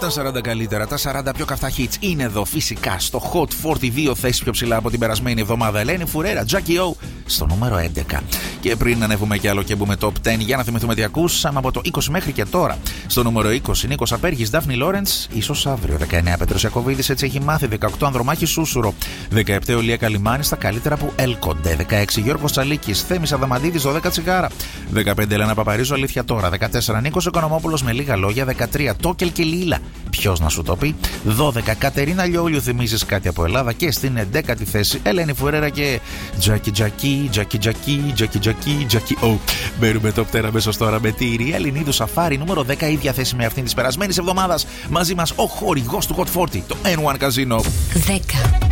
Τα 40 καλύτερα, τα 40 πιο καυτά hits είναι εδώ φυσικά στο Hot 42 θέσεις πιο ψηλά από την περασμένη εβδομάδα. Ελένη Φουρέρα, Jackie O στο νούμερο 11. Και πριν ανέβουμε κι άλλο και μπούμε top 10, για να θυμηθούμε τι ακούσαμε από το 20 μέχρι και τώρα. Στο νούμερο 20, Νίκος Απέργης, Ντάφνη Λόρεντς, ίσως αύριο. 19, Πέτρος Ιακωβίδης, έτσι έχει μάθει. 18, Ανδρομάχη Σούσουρο. 17, Ολία Καλιμάνη, στα καλύτερα που έλκονται. 16, Γιώργος Τσαλίκης, Θέμης Αδαμαντίδης, 12, Τσιγάρα. 15, Ελένα Παπαρίζου, Αλήθεια τώρα. 14, Νίκος Οικονομόπουλος, με λίγα λόγια. 13, Τόκελ και Λίλα. Ποιος να σου το πει. 12, Κατερίνα Λιόλιου, θυμίζεις κάτι από Ελλάδα. Και στην 11η θέση, Ελένη Φουρέρα και Jackie O. Μπαίνουμε top 10 αμέσως τώρα με τη Ηρία Ελληνίδου Σαφάρι, νούμερο 10, ίδια θέση με αυτήν της περασμένης εβδομάδας. Μαζί μας ο χορηγός του Hot 40, το N1 Casino. 10.